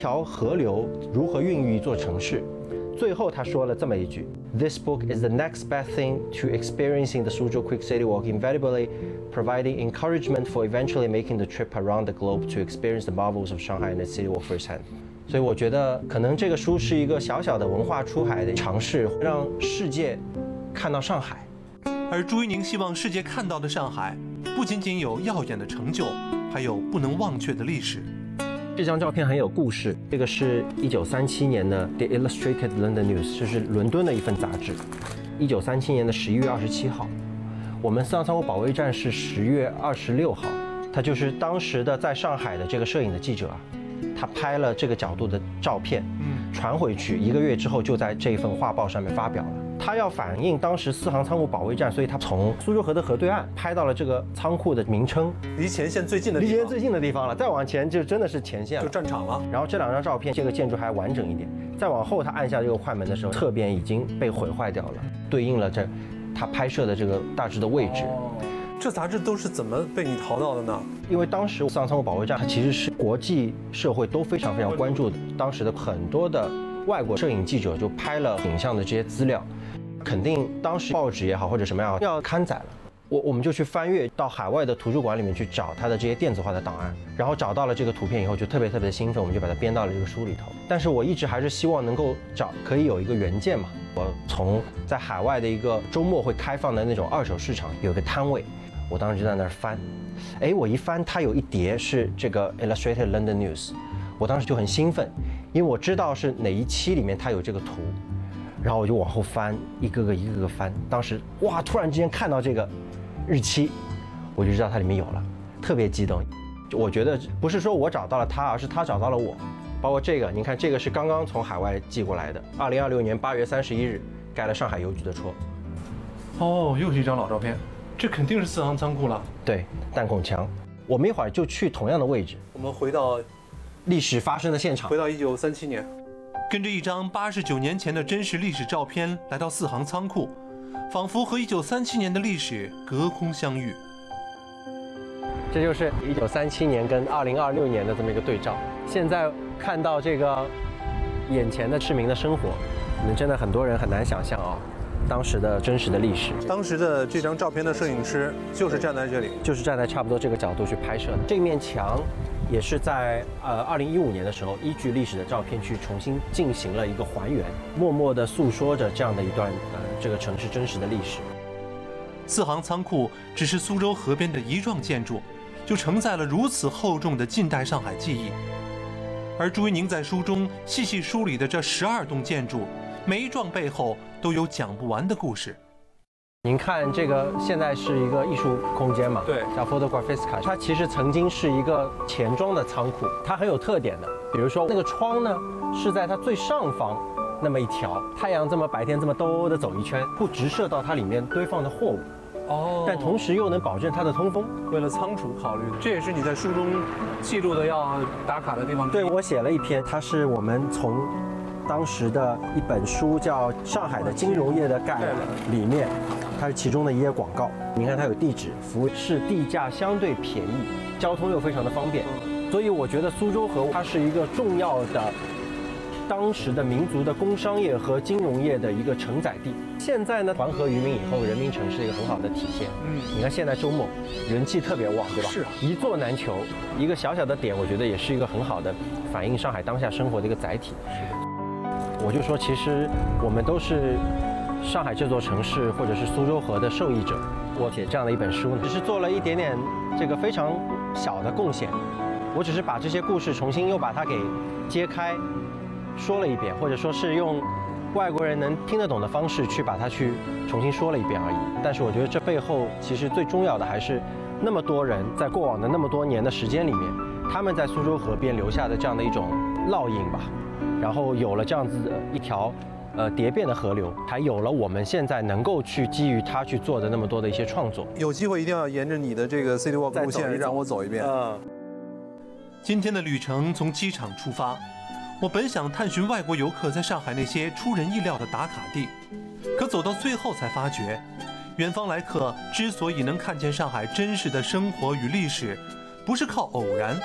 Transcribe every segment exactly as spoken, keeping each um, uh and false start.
条河流如何孕育一座城市。最后他说了这么一句 ：“This book is the next best thing to experiencing the Suzhou Quick City Walk, invaluably providing encouragement for eventually making the trip around the globe to experience the marvels of Shanghai and its city walk firsthand。”所以我觉得，可能这个书是一个小小的文化出海的尝试，让世界看到上海。 而朱一宁希望世界看到的上海，不仅仅有耀眼的成就，还有不能忘却的历史。 这张照片很有故事，这个是一九三七年的《The Illustrated London News》，这是伦敦的一份杂志。一九三七年的十一月二十七号，我们四行仓库保卫战是十月二十六号。他就是当时的在上海的这个摄影的记者啊，他拍了这个角度的照片，嗯，传回去，一个月之后就在这份画报上面发表了。他要反映当时四行仓库保卫战，所以他从苏州河的河对岸拍到了这个仓库的名称， 离前线最近的地方， 离前线最近的地方了。再往前就真的是前线了， 就战场了。 然后这两张照片，这个建筑还完整一点。再往后，他按下这个快门的时候，侧边已经被毁坏掉了，对应了这他拍摄的这个大致的位置。 哦，这杂志都是怎么被你淘到的呢？ 因为当时四行仓库保卫战，它其实是国际社会都非常非常关注的，当时的很多的外国摄影记者就拍了影像的这些资料。肯定当时报纸也好或者什么样要刊载了，我我们就去翻阅到海外的图书馆里面去找它的这些电子化的档案，然后找到了这个图片以后就特别特别的兴奋，我们就把它编到了这个书里头。但是我一直还是希望能够找可以有一个原件嘛，我从在海外的一个周末会开放的那种二手市场有个摊位，我当时就在那儿翻，哎，我一翻它有一叠是这个 Illustrated London News， 我当时就很兴奋，因为我知道是哪一期里面它有这个图。然后我就往后翻，一个个一个个翻。当时哇，突然之间看到这个日期，我就知道它里面有了，特别激动。我觉得不是说我找到了他，而是他找到了我。包括这个，您看这个是刚刚从海外寄过来的，二零二六年八月三十一日盖了上海邮局的戳。 哦，又是一张老照片，这肯定是四行仓库了。 对，弹孔墙。我们一会儿就去同样的位置。 我们回到历史发生的现场， 回到一九三七年。跟着一张八十九年前的真实历史照片来到四行仓库，仿佛和一九三七年的历史隔空相遇。 这就是一九三七年跟二零二六年的这么一个对照。现在看到这个眼前的市民的生活，可能真的很多人很难想象啊，当时的真实的历史。 当时的这张照片的摄影师就是站在这里， 就是站在差不多这个角度去拍摄的。这面墙也是在呃二零一五年的时候，依据历史的照片去重新进行了一个还原，默默地诉说着这样的一段呃这个城市真实的历史。 四行仓库只是苏州河边的一幢建筑，就承载了如此厚重的近代上海记忆。而朱一宁在书中细细梳理的这十二栋建筑，每一幢背后都有讲不完的故事。 您看这个现在是一个艺术空间嘛， 对， 叫 Photographiska， 它其实曾经是一个钱庄的仓库，它很有特点的。比如说那个窗呢，是在它最上方那么一条，太阳这么白天这么兜的走一圈，不直射到它里面堆放的货物，哦，但同时又能保证它的通风。 为了仓储考虑的，这也是你在书中记录的要打卡的地方。 对，我写了一篇，它是我们从当时的一本书叫《上海的金融业的概览》里面。它是其中的一页广告，你看它有地址，服务是地价相对便宜，交通又非常的方便，所以我觉得苏州河它是一个重要的当时的民族的工商业和金融业的一个承载地。现在呢，环河于民以后，人民城是一个很好的体现。嗯，你看现在周末人气特别旺，对吧？ 是啊， 一座难求，一个小小的点，我觉得也是一个很好的反映上海当下生活的一个载体。我就说，其实我们都是上海这座城市或者是苏州河的受益者。我写这样的一本书呢，只是做了一点点这个非常小的贡献。我只是把这些故事重新又把它给揭开，说了一遍，或者说是用外国人能听得懂的方式去把它去重新说了一遍而已。但是我觉得这背后其实最重要的还是那么多人在过往的那么多年的时间里面，他们在苏州河边留下的这样的一种烙印吧，然后有了这样子的一条呃蝶变的河流，才有了我们现在能够去基于它去做的那么多的一些创作。 有机会一定要沿着你的这个 City Walk 路线让我走一遍。嗯。今天的旅程从机场出发，我本想探寻外国游客在上海那些出人意料的打卡地，可走到最后才发觉，远方来客之所以能看见上海真实的生活与历史，不是靠偶然，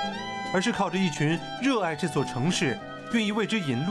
而是靠着一群热爱这座城市、愿意为之引路。